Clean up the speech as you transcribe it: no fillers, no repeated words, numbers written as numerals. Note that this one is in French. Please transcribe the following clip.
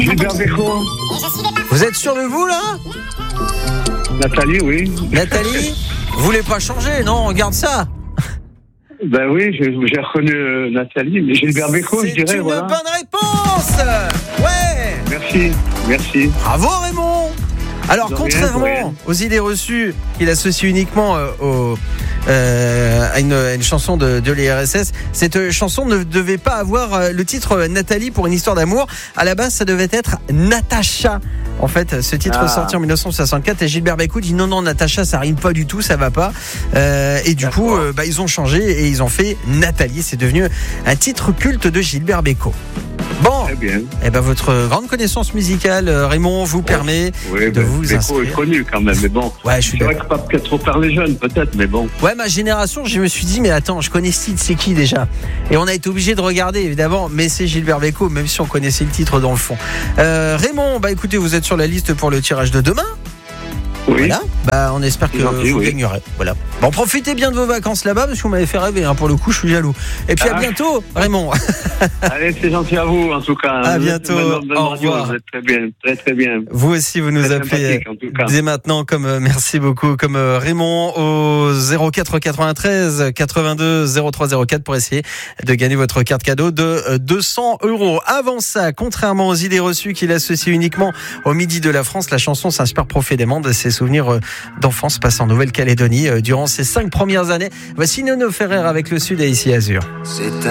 Gilbert Bécaud. Vous êtes sûr de vous là? Nathalie, oui. Nathalie, vous voulez pas changer? Non, on garde ça. Ben oui, j'ai reconnu Nathalie, mais Gilbert Bécaud, je dirais. C'est une voilà. bonne réponse. Ouais. Merci. Bravo Raymond. Alors, De rien, contrairement aux idées reçues qu'il associe uniquement à une chanson de l'IRSS, cette chanson ne devait pas avoir le titre Nathalie pour une histoire d'amour. À la base, ça devait être Natacha. En fait, ce titre sorti en 1964 et Gilbert Bécaud dit non, Natacha, ça rime pas du tout, ça va pas. Et du coup, ils ont changé et ils ont fait Nathalie. C'est devenu un titre culte de Gilbert Bécaud. Bon, Très bien. et ben votre grande connaissance musicale, Raymond, vous permet de vous Bécaud inscrire. est connu quand même, mais bon. Ouais, je suis C'est vrai d'accord. que pas peut-être trop par les jeunes, peut-être, mais bon. Ouais, ma génération, je me suis dit, mais attends, je connais ce titre, c'est qui déjà? Et on a été obligé de regarder, évidemment, mais c'est Gilbert Bécaud, même si on connaissait le titre dans le fond. Raymond, écoutez, vous êtes sur la liste pour le tirage de demain. Oui. Voilà. On espère que Gentil, vous oui. gagnerez. Voilà. Bon, profitez bien de vos vacances là-bas, parce que vous m'avez fait rêver, pour le coup, je suis jaloux. Et puis à bientôt, Raymond. Allez, c'est gentil à vous, en tout cas. À bientôt. Au revoir. Vous êtes très bien, très bien. Vous aussi, vous nous Très appelez sympathique, en tout cas. dès maintenant, merci beaucoup, comme Raymond au 04 93 82 03 04 pour essayer de gagner votre carte cadeau de 200 €. Avant ça, contrairement aux idées reçues qu'il associe uniquement au midi de la France, la chanson s'inspire profondément de ses souvenirs d'enfance passés en Nouvelle-Calédonie durant ses 5 premières années. Voici Nono Ferrer avec le Sud et ici Azur. C'est